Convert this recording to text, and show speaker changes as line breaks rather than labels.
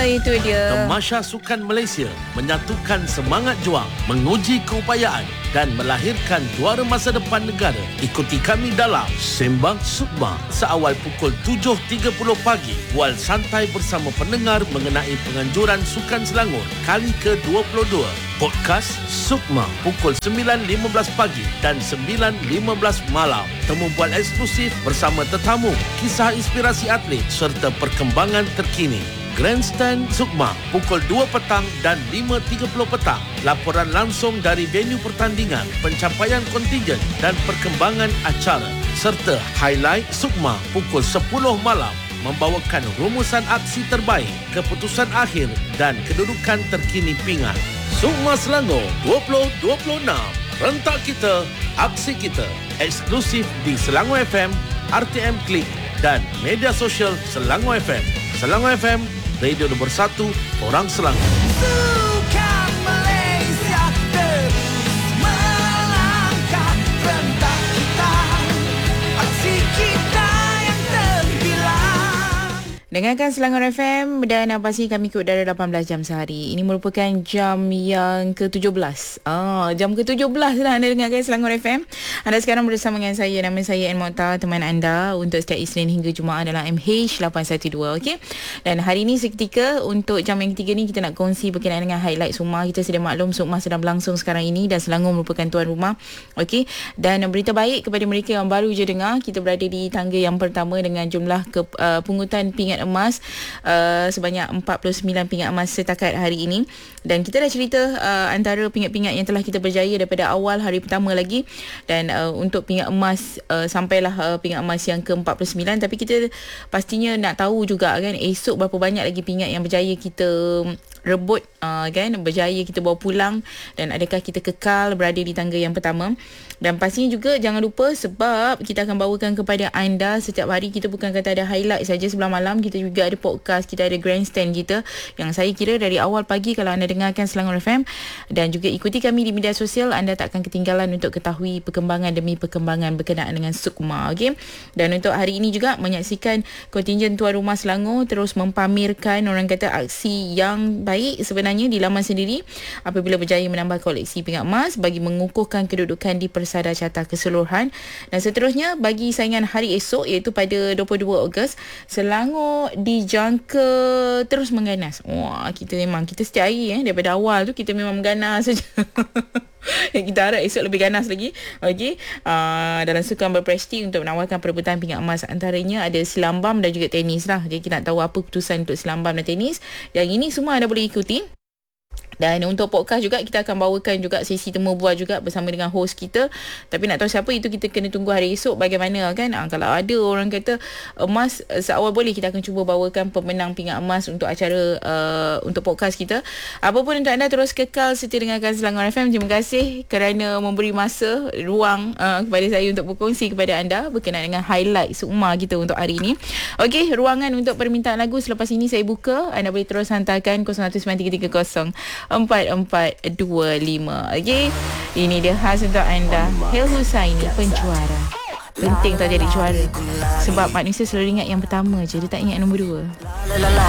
itu dia.
Tamasya Sukan Malaysia menyatukan semangat juang, menguji keupayaan dan melahirkan juara masa depan negara. Ikuti kami dalam Sembang Sukma seawal pukul 7.30 pagi. Bual santai bersama pendengar mengenai penganjuran Sukan Selangor kali ke-22. Podcast Sukma pukul 9.15 pagi dan 9.15 malam. Temu bual eksklusif bersama tetamu, kisah inspirasi atlet serta perkembangan terkini. Grandstand Sukma pukul 2 petang dan 5.30 petang. Laporan langsung dari venue pertandingan, pencapaian kontingen dan perkembangan acara. Serta highlight Sukma pukul 10 malam. Membawakan rumusan aksi terbaik, keputusan akhir dan kedudukan terkini pingat. Sukma Selangor 2026. Rentak kita, aksi kita. Eksklusif di Selangor FM, RTM Klik dan media sosial Selangor FM. Selangor FM, radio nombor 1 orang Selangor.
Sukan Malaysia terus melangkah, rentak kita, aksi kita yang terbilang.
Dengarkan Selangor FM dan pasti kami ikut dari 18 jam sehari. Ini merupakan jam yang ke-17. Jam ke-17 lah anda dengarkan Selangor FM. Anda sekarang bersama dengan saya. Nama saya Ann Mokhtar, teman anda untuk setiap Isnin hingga Jumaat dalam MH812. Okay? Dan hari ini seketika untuk jam yang ketiga ni kita nak kongsi berkenaan dengan highlight Sukma. Kita sedia maklum Sukma sedang berlangsung sekarang ini dan Selangor merupakan tuan rumah. Okay? Dan berita baik kepada mereka yang baru je dengar, kita berada di tangga yang pertama dengan jumlah pungutan pingat emas sebanyak 49 pingat emas setakat hari ini. Dan kita dah cerita antara pingat-pingat yang telah kita berjaya daripada awal hari pertama lagi. Dan untuk pingat emas sampailah pingat emas yang ke-49. Tapi kita pastinya nak tahu juga kan esok berapa banyak lagi pingat yang berjaya kita rebut, kan, berjaya kita bawa pulang, dan adakah kita kekal berada di tangga yang pertama. Dan pastinya juga jangan lupa, sebab kita akan bawakan kepada anda setiap hari. Kita bukan kata ada highlight saja sebelah malam, kita juga ada podcast, kita ada grandstand kita yang saya kira dari awal pagi kalau anda dengarkan Selangor FM dan juga ikuti kami di media sosial, anda tak akan ketinggalan untuk ketahui perkembangan demi perkembangan berkenaan dengan Sukma. Okay? Dan untuk hari ini juga menyaksikan kontingen tuan rumah Selangor terus mempamerkan orang kata aksi yang baik sebenarnya di laman sendiri apabila berjaya menambah koleksi pingat emas bagi mengukuhkan kedudukan di Persada Carta Keseluruhan. Dan seterusnya bagi saingan hari esok iaitu pada 22 Ogos, Selangor dijangka terus mengganas. Wah, kita setiap hari daripada awal tu kita memang mengganas saja. Kita harap esok lebih ganas lagi. Okey, dalam sukan berprestij untuk menawarkan perebutan pingat emas, antaranya ada silambam dan juga tenis lah. Jadi kita nak tahu apa keputusan untuk silambam dan tenis. Dan ini semua anda boleh ikuti. Dan untuk podcast juga kita akan bawakan juga sesi temu bual juga bersama dengan host kita. Tapi nak tahu siapa itu kita kena tunggu hari esok bagaimana kan. Kalau ada orang kata emas seawal boleh, kita akan cuba bawakan pemenang pingat emas untuk acara untuk podcast kita. Apapun untuk anda terus kekal setia dengarkan Selangor FM. Terima kasih kerana memberi masa ruang kepada saya untuk berkongsi kepada anda berkenaan dengan highlight Sukma kita untuk hari ini. Okey, ruangan untuk permintaan lagu selepas ini saya buka. Anda boleh terus hantarkan 0193304425. Okey, ini dia khas untuk anda, Hel Husaini, penjuara. Penting tak jadi juara, sebab manusia selalu ingat yang pertama je, dia tak ingat nombor 2.